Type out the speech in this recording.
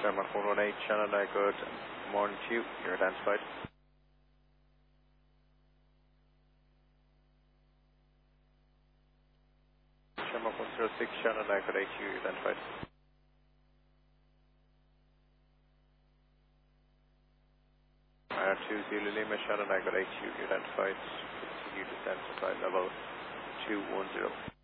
Sherman 418, Shannon, good morning to you. You're identified. Sherman 106, Shannon, good 8 to you. You're identified. R2 Zulu Lima, Shannon, good 8 to you. You're identified. Continue descent to flight level 210.